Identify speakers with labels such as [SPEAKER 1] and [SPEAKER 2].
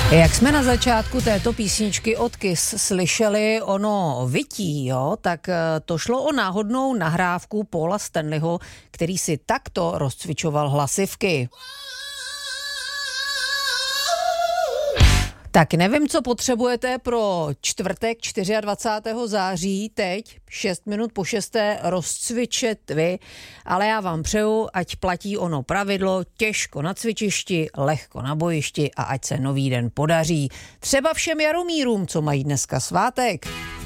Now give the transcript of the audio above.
[SPEAKER 1] Jak jsme na začátku této písničky od Kiss slyšeli ono vytí, jo, tak to šlo o náhodnou nahrávku Paula Stanleyho, který si takto rozcvičoval hlasivky. Tak nevím, co potřebujete pro čtvrtek 24. září, teď 6 minut po 6. rozcvičet vy, ale já vám přeju, ať platí ono pravidlo, těžko na cvičišti, lehko na bojišti a ať se nový den podaří. Třeba všem Jaromírům, co mají dneska svátek.